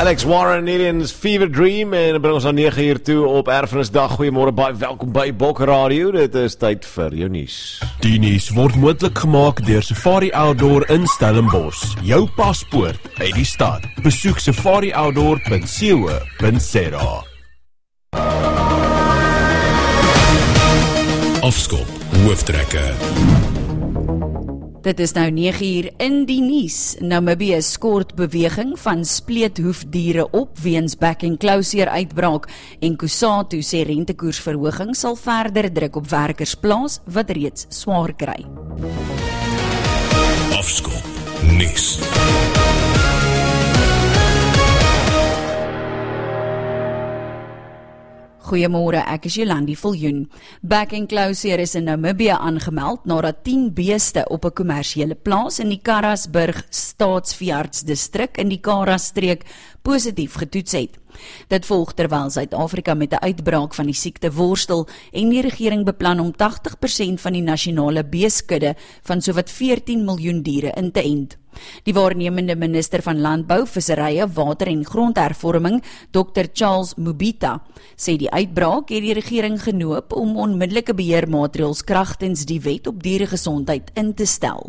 Alex Warren, Aliens Fever Dream, en bring ons aan 9 uur toe op Erfenisdag. Goeiemôre, baie welkom by Bok Radio. Dit is tyd vir jou nuus. Die nuus word moontlik gemaak deur Safari Outdoor in Stellenbosch. Jou paspoort uit die stad. Besoek safarioutdoor.co.za. Afskop, hooftrekke. Dit is nou 9 uur in die nuus. Namibië skort beweging van spleethoefdiere op weens back-and-closure uitbraak en Kusatu sê rentekoersverhoging sal verder druk op werkers plaas wat reeds swaar kry. Afskop, nuus. Goeiemôre, ek is Jolandi Viljoen. Back-and-closure is in Namibië aangemeld nadat 10 beeste op 'n kommersiële plaas in die Karasburg Staatsveeartsdistrik in die Kara-streek positief getoets het. Dit volg terwyl Suid-Afrika met 'n uitbraak van die siekte worstel en die regering beplan om 80% van die nasionale beeskudde van sowat 14 miljoen diere in te ent. Die waarnemende minister van Landbou, Visserye, Water en Grondhervorming, Dr. Charles Mubita, sê die uitbraak het die regering genoop om onmiddellike beheermaatreëls kragtens die wet op dieregesondheid in te stel.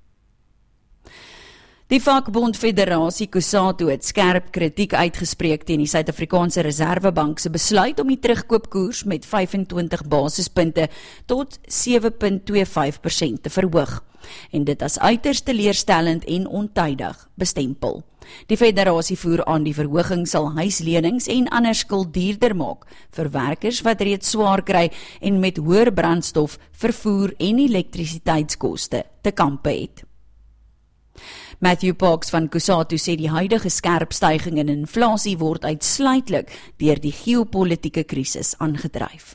Die vakbond Federasie Kusatu het skerp kritiek uitgespreek teen die Suid-Afrikaanse Reserwebank se besluit om die terugkoopkoers met 25 basispunte tot 7,25% te verhoog, en dit as uiters teleurstellend en ontydig bestempel. Die federasie voer aan die verhoging sal huislenings en ander skuld duurder maak vir werkers wat reeds swaar kry en met hoër brandstof, vervoer en elektrisiteitskoste te kampe het. Matthew Parks van Kusatu sê die huidige skerp styging in inflasie word uitsluitlik deur die geopolitiese krisis aangedryf.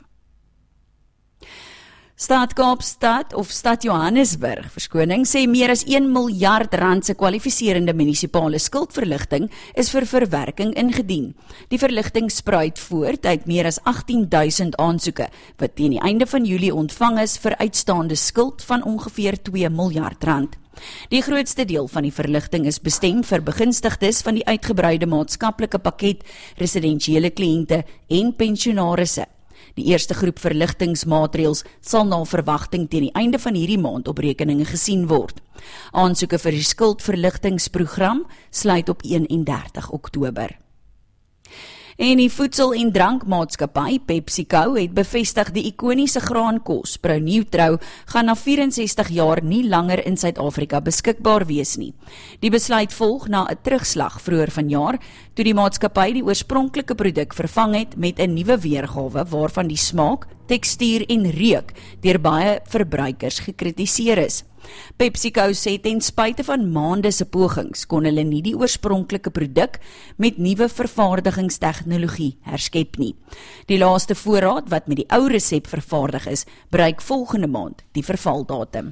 Stad Kaapstad of Stad Johannesburg, sê meer as 1 miljard rand se kwalifiserende munisipale skuldverligting is vir verwerking ingedien. Die verligting spruit voort uit meer as 18.000 aansoeke wat teen die einde van Julie ontvang is vir uitstaande skuld van ongeveer 2 miljard rand. Die grootste deel van die verligting is bestem vir begunstigdes van die uitgebreide maatskaplike pakket, residensiële kliënte en pensionarisse. Die eerste groep verligtingsmaatreëls sal na verwagting teen die einde van hierdie maand op rekeninge gesien word. Aansoeke vir die skuldverligtingsprogram sluit op 31 Oktober. En die voedsel- en drankmaatskappy PepsiCo het bevestig die ikoniese graankos ProNutro gaan na 64 jaar nie langer in Suid-Afrika beskikbaar wees nie. Die besluit volg na 'n terugslag vroeër vanjaar toe die maatskappy die oorspronklike produk vervang het met 'n nuwe weergawe waarvan die smaak, tekstuur en reuk deur baie verbruikers gekritiseer is. PepsiCo sê ten spyte van maande se pogings kon hulle nie die oorspronklike produk met nuwe vervaardigingstegnologie herskep nie. Die laaste voorraad wat met die ou resep vervaardig is, bereik volgende maand die vervaldatum.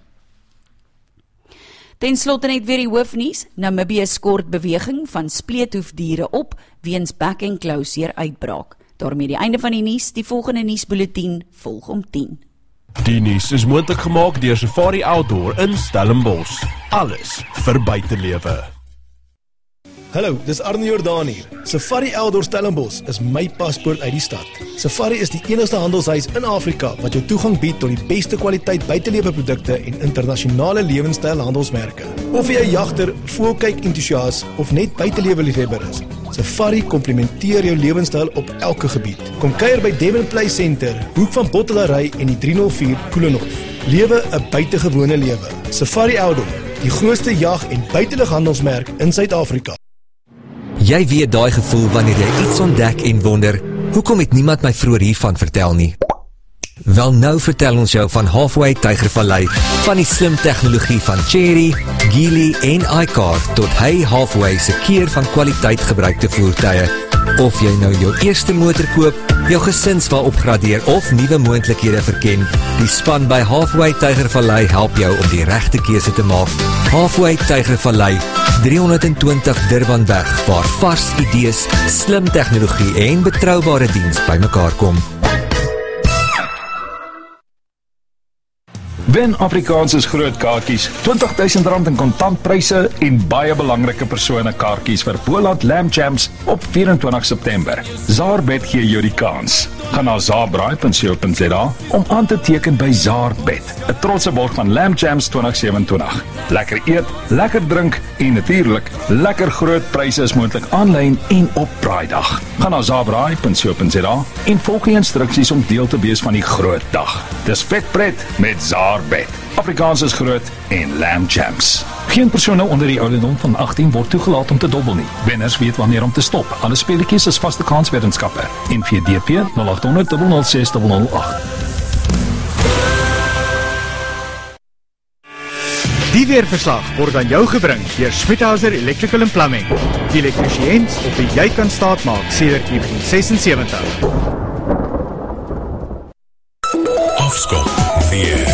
Ten slotte net weer die hoofnuus. Namibië skort beweging van spleethoefdiere op weens back-and-closure uitbraak. Daarmee die einde van die nuus. Die volgende nuusbulletin volg om 10. Die nuus is moontlik gemaak deur Safari Outdoor in Stellenbosch. Alles vir buitelewe. Hallo, dis Arne Jordaan hier. Safari Outdoor Stellenbosch is my paspoort uit die stad. Safari is die enigste handelshuis in Afrika wat jou toegang bied tot die beste kwaliteit buiteleweprodukte en internasionale lewenstyl handelsmerke. Of jy 'n jagter, voelkyk entoesias of net buiteleweliefhebber is, Safari komplementeer jou lewenstyl op elke gebied. Kom kuier by Devon Play Center, hoek van Bottelary en die 304 Koelenhof. Lewe 'n buitengewone lewe. Safari Outdoor, die grootste jag- en buitelughandelsmerk in Suid-Afrika. Jy weet daai gevoel wanneer jy iets ontdek en wonder, hoekom het niemand my vroeër hiervan vertel nie? Wel nou vertel ons jou van Halfway Tygervallei, van die slim tegnologie van Cherry, Geely en iCar tot hy Halfway se keer van kwaliteit gebruikte voertuie. Of jy nou jou eerste motor koop, jou gesinswa opgradeer of nuwe moontlikhede verken, die span by Halfway Tygervallei help jou om die regte keuse te maak. Halfway Tygervallei, 320 Durbanweg, waar vars idees, slim tegnologie en betroubare diens bymekaar kom. Wen Afrikaans is groot kaartjies, R20.000 in kontantpryse en baie belangrike persone kaartjies vir Boland Lamb Champs op 24 September. Zarbet gee jou die kans. Ga na zaarbraai.co.za om aan te teken by Zarbet, 'n trotse borg van Lamb Champs 2027. Lekker eet, lekker drink en natuurlik lekker groot pryse is moontlik aanlyn en op Braaidag. Ga na zaarbraai.co.za en volg die instruksies om deel te wees van die groot dag. Dis vetpret met Zarbet. Afrikaans is groot en Lamb Champs. Geen persone onder die ouderdom van 18 word toegelaat om te dobbel nie. Wenners weet wanneer om te stop. Alle speletjies is vaste kanswetenskappe. NVDP 0800 006 008. Die weerverslag word aan jou gebring deur Schmidhauser Electrical and Plumbing. Die elektriesiëns op wie jy kan staatmaak sedert 1976. Afskop weer.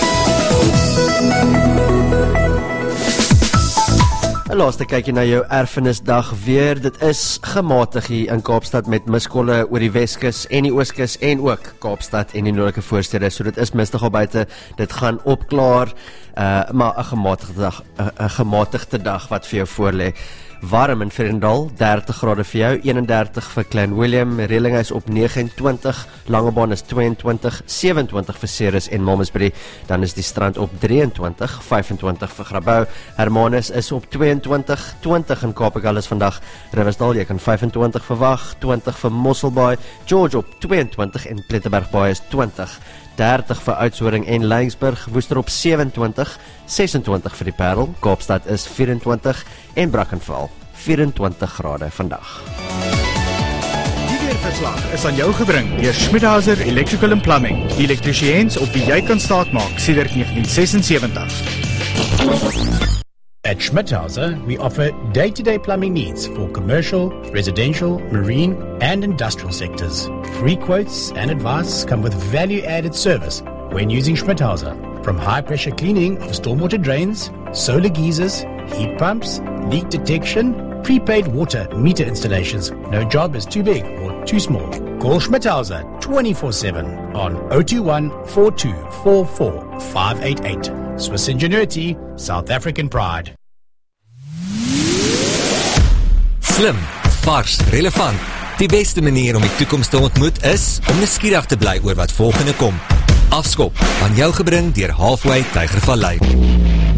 'n Laaste kykie na jou erfenisdag weer. Dit is gematig hier in Kaapstad met miskolle oor die Weskus en die Ooskus en ook Kaapstad en die noordelike voorstede. So dit is mistig al buite. Dit gaan opklaar, maar 'n gematigde dag wat vir jou voorlê. Warm in Vredendal, 30 grade vir jou, 31 vir Klein Willem, Relinghuis op 29, Langebaan is 22, 27 vir Ceres en Malmesbury, dan is die strand op 23, 25 vir Grabouw, Hermanus is op 22, 20 in Kaapstad is vandag, Riversdal, jy kan 25 verwag, 20 vir Mosselbaai, George op 22 en Plettenbergbaai is 20, 30 vir Oudtshoorn en Laingsburg, Woester op 27, 26 vir die Parel, Kaapstad is 24 en Brackenfell 24 grade vandag. Die weerverslag is aan jou gebring deur Schmidhauser Electrical and Plumbing. Die elektriesiëns op wie jy kan staatmaak sedert 1976. At Schmidhauser, we offer day-to-day plumbing needs for commercial, residential, marine, and industrial sectors. Free quotes and advice come with value-added service when using Schmidhauser. From high-pressure cleaning of stormwater drains, solar geysers, heat pumps, leak detection, prepaid water meter installations. No job is too big or too small. Call Schmidhauser 24/7 on 021 4244 588. Swiss ingenuity, South African pride. Slim, vars, relevant. Die beste manier om die toekoms te ontmoet is om nuuskierig te bly oor wat volgende kom. Afskop, aan jou gebring deur Halfway Tygervallei.